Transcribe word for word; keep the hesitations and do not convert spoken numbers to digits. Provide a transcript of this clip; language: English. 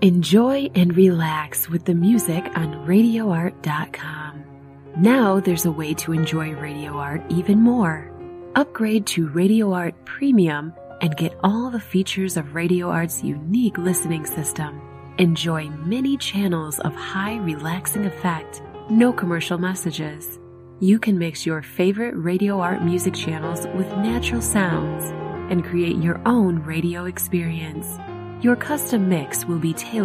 Enjoy and relax with the music on radio art dot com. Now there's a way to enjoy Radio Art even more. Upgrade to Radio Art Premium and get all the features of Radio Art's unique listening system. Enjoy many channels of high relaxing effect, no commercial messages. You can mix your favorite Radio Art music channels with natural sounds and create your own radio experience. Your custom mix will be tailored